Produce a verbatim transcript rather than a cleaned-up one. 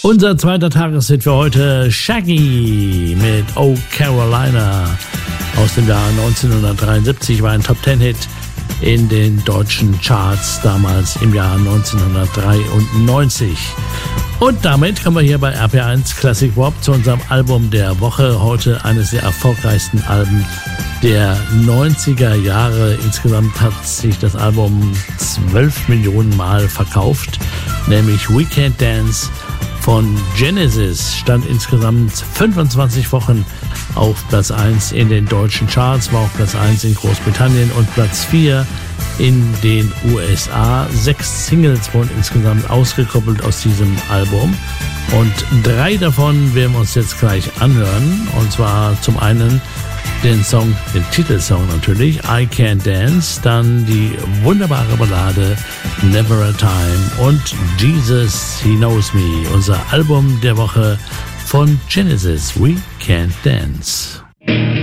Unser zweiter Tageshit für heute, Shaggy mit Oh Carolina aus dem Jahr neunzehnhundertdreiundsiebzig, war ein Top-Ten-Hit in den deutschen Charts damals im Jahr neunzehnhundertdreiundneunzig. Und damit kommen wir hier bei R P eins Classic Pop zu unserem Album der Woche. Heute eines der erfolgreichsten Alben der neunziger Jahre. Insgesamt hat sich das Album zwölf Millionen Mal verkauft, nämlich We Can't Dance von Genesis stand insgesamt fünfundzwanzig Wochen auf Platz eins in den deutschen Charts, war auf Platz eins in Großbritannien und Platz vier in den U S A. Sechs Singles wurden insgesamt ausgekoppelt aus diesem Album und drei davon werden wir uns jetzt gleich anhören. Und zwar zum einen den Song, den Titelsong natürlich, I Can't Dance, dann die wunderbare Ballade Never a Time und Jesus, He Knows Me, unser Album der Woche von Genesis, We Can't Dance.